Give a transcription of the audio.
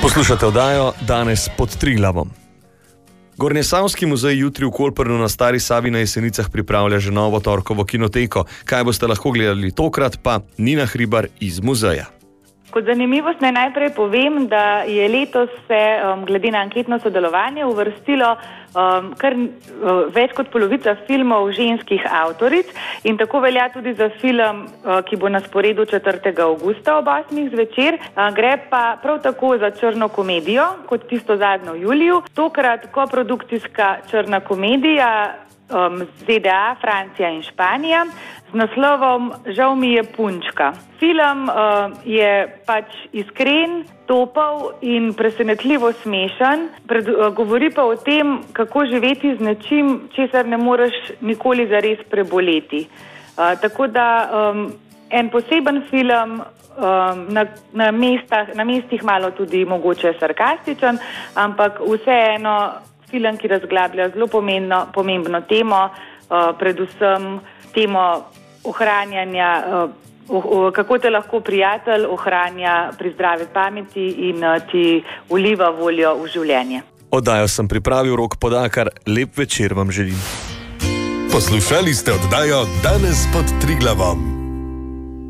Poslušate oddajo Danes pod Triglavom. Gornjesavski muzej jutri v Kolpernu na Stari Savi na Jesenicah pripravlja že novo torkovo kinoteko. Kaj boste lahko gledali tokrat, pa Nina Hribar iz muzeja. Kot zanimivost naj najprej povem, da je letos se glede na anketno sodelovanje uvrstilo kar več kot polovica filmov ženskih avtoric in tako velja tudi za film, ki bo na sporedu 4. avgusta ob 8. zvečer. Gre pa prav tako za črno komedijo, kot tisto zadnjo v juliju. Tokrat koprodukcijska črna komedija ZDA, Francija in Španija z naslovom Žal mi je punčka. Film je pač iskren, topel in presenetljivo smešen. Govori pa o tem, kako živeti z nečim, česar ne moreš nikoli zares preboleti. Tako da en poseben film, na mestih malo tudi mogoče sarkastičen, ampak vseeno film, ki razglablja zelo pomembno temo, predvsem temo ohranjanja, kako te lahko prijatelj ohranja pri zdravi pameti in ti vliva voljo v življenje. Oddajo sem pripravil, Rok Podakar, lep večer vam želim. Poslušali ste oddajo Danes pod Triglavom.